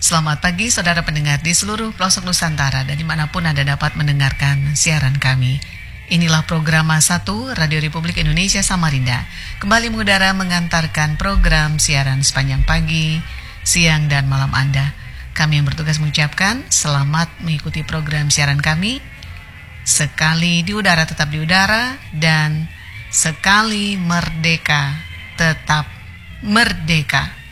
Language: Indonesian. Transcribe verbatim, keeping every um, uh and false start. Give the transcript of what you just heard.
Selamat pagi saudara pendengar di seluruh pelosok Nusantara dan dimanapun Anda dapat mendengarkan siaran kami. Inilah program satu Radio Republik Indonesia Samarinda. Kembali mengudara mengantarkan program siaran sepanjang pagi, siang dan malam Anda. Kami yang bertugas mengucapkan selamat mengikuti program siaran kami. Sekali di udara tetap di udara dan sekali merdeka tetap merdeka.